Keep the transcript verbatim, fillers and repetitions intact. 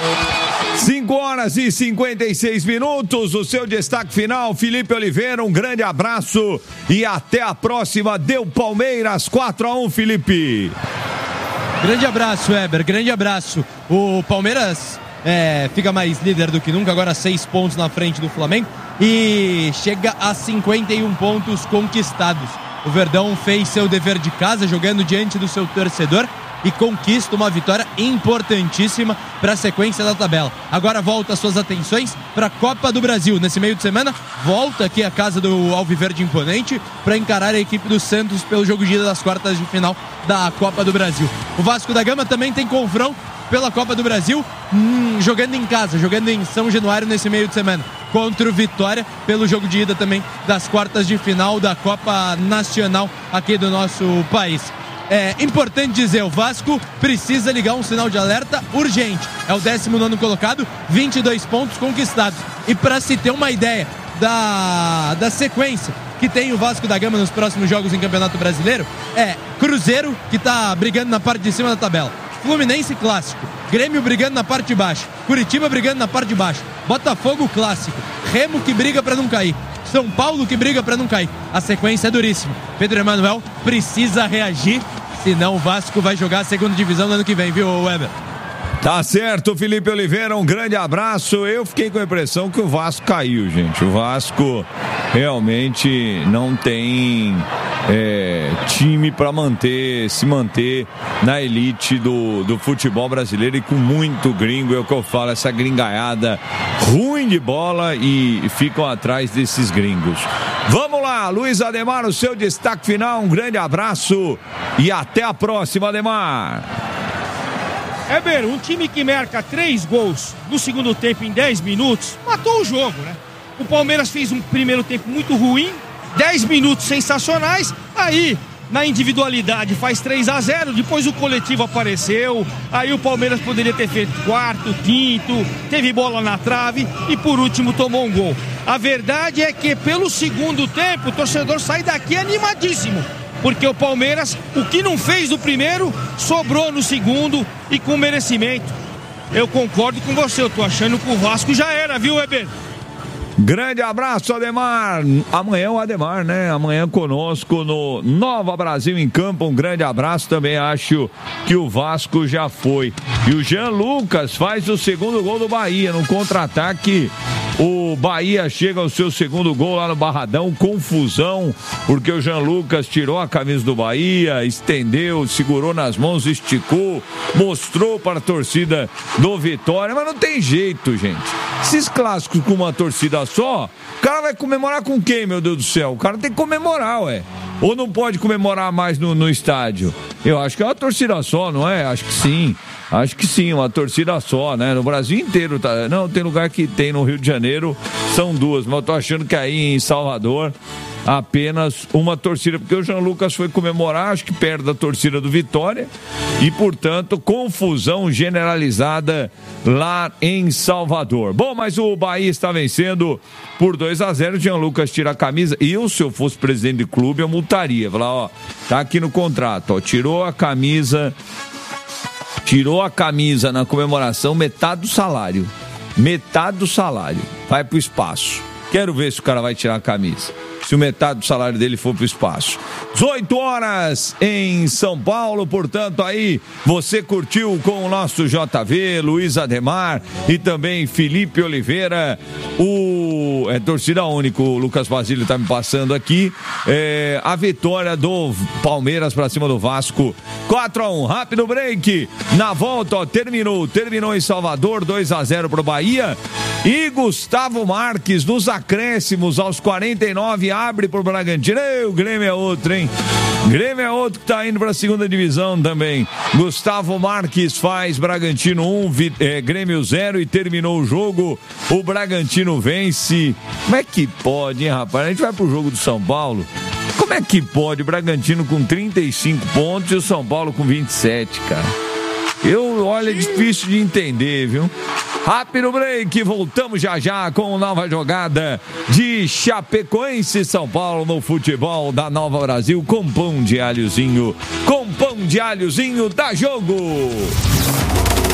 cinco horas e cinquenta e seis minutos, o seu destaque final, Felipe Oliveira, um grande abraço e até a próxima. Deu Palmeiras quatro a um, Felipe. Grande abraço, Weber, grande abraço. O Palmeiras é, fica mais líder do que nunca, agora seis pontos na frente do Flamengo e chega a cinquenta e um pontos conquistados. O Verdão fez seu dever de casa, jogando diante do seu torcedor, e conquista uma vitória importantíssima para a sequência da tabela. Agora volta suas atenções para a Copa do Brasil. Nesse meio de semana, volta aqui a casa do Alviverde Imponente para encarar a equipe do Santos pelo jogo de ida das quartas de final da Copa do Brasil. O Vasco da Gama também tem confronto pela Copa do Brasil, hum, jogando em casa, jogando em São Januário nesse meio de semana, contra o Vitória, pelo jogo de ida também das quartas de final da Copa Nacional aqui do nosso país. É importante dizer, o Vasco precisa ligar um sinal de alerta urgente. É o décimo nono colocado, vinte e dois pontos conquistados. E para se ter uma ideia da, da sequência que tem o Vasco da Gama nos próximos jogos em Campeonato Brasileiro, é Cruzeiro, que está brigando na parte de cima da tabela, Fluminense Clássico, Grêmio brigando na parte de baixo, Curitiba brigando na parte de baixo, Botafogo Clássico, Remo que briga para não cair, São Paulo que briga para não cair. A sequência é duríssima. Pedro Emanuel precisa reagir, senão o Vasco vai jogar a segunda divisão no ano que vem, viu, Weber? Tá certo, Felipe Oliveira, um grande abraço. Eu fiquei com a impressão que o Vasco caiu, gente. O Vasco realmente não tem é, time para manter, se manter na elite do, do futebol brasileiro, e com muito gringo, é o que eu falo, essa gringaiada ruim de bola, e ficam atrás desses gringos. Vamos lá, Luiz Ademar, o seu destaque final, um grande abraço e até a próxima, Ademar. Weber, um time que marca três gols no segundo tempo em dez minutos, matou o jogo, né? O Palmeiras fez um primeiro tempo muito ruim, dez minutos sensacionais, aí na individualidade faz três a zero, depois o coletivo apareceu, aí o Palmeiras poderia ter feito quarto, quinto, teve bola na trave e por último tomou um gol. A verdade é que pelo segundo tempo o torcedor sai daqui animadíssimo, porque o Palmeiras, o que não fez no primeiro, sobrou no segundo e com merecimento. Eu concordo com você, eu tô achando que o Vasco já era, viu, Weber? Grande abraço, Ademar. Amanhã o Ademar, né? Amanhã conosco no Nova Brasil em Campo. Um grande abraço. Também acho que o Vasco já foi. E o Jean Lucas faz o segundo gol do Bahia. No contra-ataque, o Bahia chega ao seu segundo gol lá no Barradão. Confusão, porque o Jean Lucas tirou a camisa do Bahia, estendeu, segurou nas mãos, esticou, mostrou para a torcida do Vitória. Mas não tem jeito, gente. Esses clássicos com uma torcida só, o cara vai comemorar com quem, meu Deus do céu? O cara tem que comemorar, ué. Ou não pode comemorar mais no, no estádio? Eu acho que é uma torcida só, não é? Acho que sim. Acho que sim, uma torcida só, né? No Brasil inteiro, tá? Não, tem lugar que tem no Rio de Janeiro, são duas, mas eu tô achando que aí em Salvador apenas uma torcida, porque o Jean Lucas foi comemorar, acho que perto da torcida do Vitória, e portanto confusão generalizada lá em Salvador. Bom, mas o Bahia está vencendo por dois a zero, o Jean Lucas tira a camisa. Eu, se eu fosse presidente do clube, eu multaria, falar, ó, tá aqui no contrato, ó, tirou a camisa, tirou a camisa na comemoração, metade do salário, metade do salário vai pro espaço. Quero ver se o cara vai tirar a camisa, se o metade do salário dele for pro espaço. dezoito horas em São Paulo, portanto aí você curtiu com o nosso J V, Luiz Ademar e também Felipe Oliveira, o é torcida única, o Lucas Basílio tá me passando aqui, é, a vitória do Palmeiras pra cima do Vasco, quatro a um, rápido break, na volta, ó, terminou, terminou em Salvador, dois a zero pro Bahia, e Gustavo Marques nos acréscimos aos quarenta e nove abre pro Bragantino. Ei, o Grêmio é outro, hein? Grêmio é outro que tá indo pra segunda divisão também. Gustavo Marques faz Bragantino um, é, Grêmio zero, e terminou o jogo. O Bragantino vence. Como é que pode, hein, rapaz? A gente vai pro jogo do São Paulo. Como é que pode? O Bragantino com trinta e cinco pontos e o São Paulo com vinte e sete, cara. Eu, olha, é difícil de entender, viu? Rápido break, voltamos já já com nova jogada de Chapecoense São Paulo no futebol da Nova Brasil com pão de alhozinho, com pão de alhozinho, dá jogo!